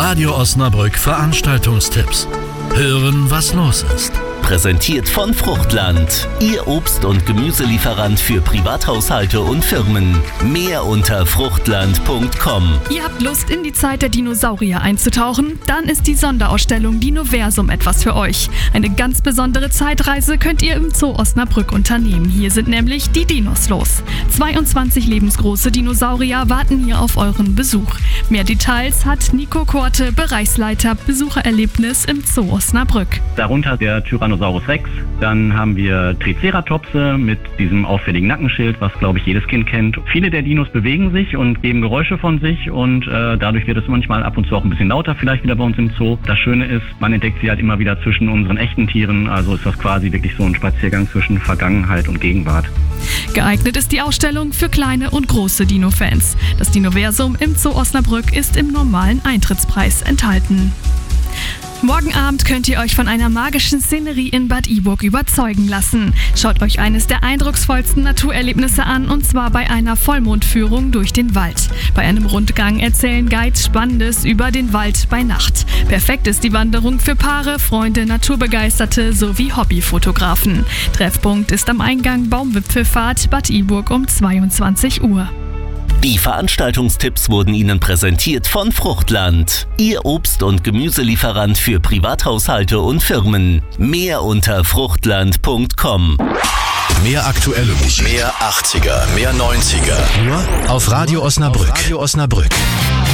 Radio Osnabrück Veranstaltungstipps. Hören, was los ist. Präsentiert von Fruchtland, Ihr Obst- und Gemüselieferant für Privathaushalte und Firmen. Mehr unter fruchtland.com. Ihr habt Lust, in die Zeit der Dinosaurier einzutauchen? Dann ist die Sonderausstellung Dinoversum etwas für euch. Eine ganz besondere Zeitreise könnt ihr im Zoo Osnabrück unternehmen. Hier sind nämlich die Dinos los. 22 lebensgroße Dinosaurier warten hier auf euren Besuch. Mehr Details hat Nico Korte, Bereichsleiter Besuchererlebnis im Zoo Osnabrück. Darunter der Tyrannosaurus Rex, dann haben wir Triceratopse mit diesem auffälligen Nackenschild, was glaube ich jedes Kind kennt. Viele der Dinos bewegen sich und geben Geräusche von sich und dadurch wird es manchmal ab und zu auch ein bisschen lauter vielleicht wieder bei uns im Zoo. Das Schöne ist, man entdeckt sie halt immer wieder zwischen unseren echten Tieren, also ist das quasi wirklich so ein Spaziergang zwischen Vergangenheit und Gegenwart. Geeignet ist die Ausstellung für kleine und große Dino-Fans. Das Dinoversum im Zoo Osnabrück ist im normalen Eintrittspreis enthalten. Morgen Abend könnt ihr euch von einer magischen Szenerie in Bad Iburg überzeugen lassen. Schaut euch eines der eindrucksvollsten Naturerlebnisse an, und zwar bei einer Vollmondführung durch den Wald. Bei einem Rundgang erzählen Guides Spannendes über den Wald bei Nacht. Perfekt ist die Wanderung für Paare, Freunde, Naturbegeisterte sowie Hobbyfotografen. Treffpunkt ist am Eingang Baumwipfelfahrt Bad Iburg um 22 Uhr. Die Veranstaltungstipps wurden Ihnen präsentiert von Fruchtland, Ihr Obst- und Gemüselieferant für Privathaushalte und Firmen. Mehr unter fruchtland.com. Mehr aktuelle Musik. Mehr 80er, mehr 90er. Nur auf Radio Osnabrück.